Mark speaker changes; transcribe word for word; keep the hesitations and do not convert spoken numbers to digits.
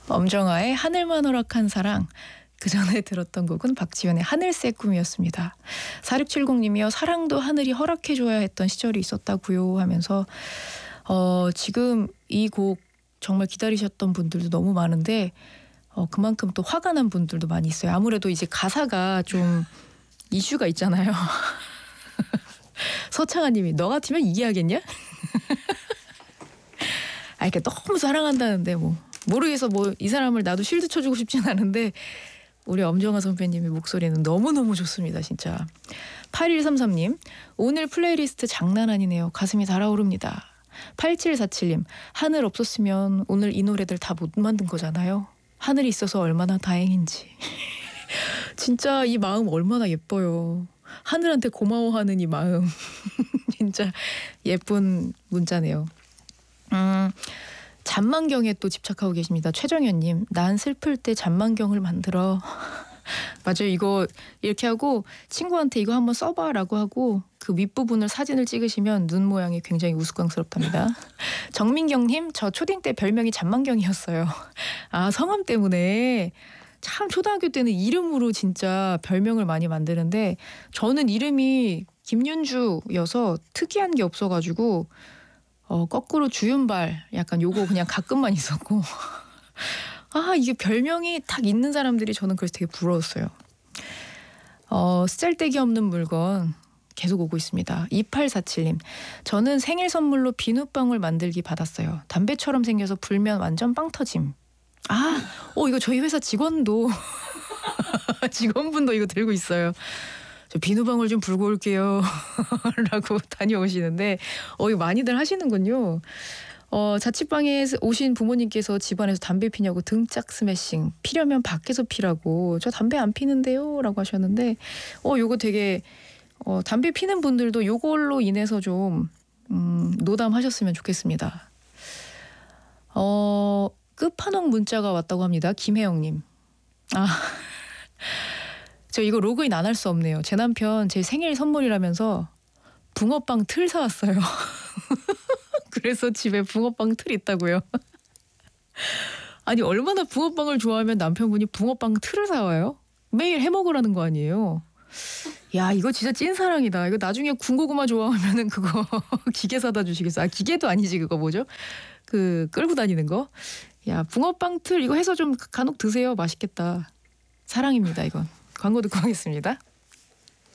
Speaker 1: 엄정화의 하늘만 허락한 사랑. 그 전에 들었던 곡은 박지현의 하늘색 꿈이었습니다. 사육칠공님이요. 사랑도 하늘이 허락해줘야 했던 시절이 있었다고요 하면서 어, 지금 이 곡 정말 기다리셨던 분들도 너무 많은데 어, 그만큼 또 화가 난 분들도 많이 있어요. 아무래도 이제 가사가 좀 이슈가 있잖아요. 서창아님이 너 같으면 이게 하겠냐? 아, 이렇게 너무 사랑한다는데 뭐 모르겠어. 뭐 이 사람을 나도 쉴드 쳐주고 싶진 않은데 우리 엄정화 선배님의 목소리는 너무너무 좋습니다. 진짜. 팔일삼삼님 오늘 플레이리스트 장난 아니네요. 가슴이 달아오릅니다. 팔칠사칠님 하늘 없었으면 오늘 이 노래들 다 못 만든 거잖아요. 하늘이 있어서 얼마나 다행인지. 진짜 이 마음 얼마나 예뻐요. 하늘한테 고마워하는 이 마음. 진짜 예쁜 문자네요. 음, 잔망경에 또 집착하고 계십니다. 최정현님 난 슬플 때 잔망경을 만들어. 맞아요. 이거 이렇게 하고 친구한테 이거 한번 써봐라고 하고 그 윗부분을 사진을 찍으시면 눈 모양이 굉장히 우스꽝스럽답니다. 정민경님 저 초딩 때 별명이 잔망경이었어요. 아 성함 때문에. 참 초등학교 때는 이름으로 진짜 별명을 많이 만드는데 저는 이름이 김윤주여서 특이한 게 없어가지고 어, 거꾸로 주윤발 약간 요거 그냥 가끔만 있었고 아 이게 별명이 딱 있는 사람들이 저는 그래서 되게 부러웠어요. 어, 쓸데기 없는 물건 계속 오고 있습니다. 이팔사칠님 저는 생일 선물로 비눗방울 만들기 받았어요. 담배처럼 생겨서 불면 완전 빵 터짐. 아, 어 이거 저희 회사 직원도 직원분도 이거 들고 있어요. 저 비누방울 좀 불고 올게요. 라고 다녀오시는데 어 이거 많이들 하시는군요. 어, 자취방에 오신 부모님께서 집안에서 담배 피냐고 등짝 스매싱. 피려면 밖에서 피라고. 저 담배 안 피는데요. 라고 하셨는데 어 요거 되게 어, 담배 피는 분들도 요걸로 인해서 좀 음, 노담하셨으면 좋겠습니다. 어, 끝판왕 문자가 왔다고 합니다. 김혜영님. 아, 저 이거 로그인 안 할 수 없네요. 제 남편 제 생일 선물이라면서 붕어빵 틀 사왔어요. 그래서 집에 붕어빵 틀 있다고요. 아니 얼마나 붕어빵을 좋아하면 남편분이 붕어빵 틀을 사와요? 매일 해먹으라는 거 아니에요? 야 이거 진짜 찐사랑이다. 이거 나중에 군고구마 좋아하면은 그거 기계 사다 주시겠어? 아 기계도 아니지 그거 뭐죠? 그 끌고 다니는 거? 야 붕어빵 틀 이거 해서 좀 간혹 드세요. 맛있겠다. 사랑입니다 이건. 광고 듣고 하겠습니다.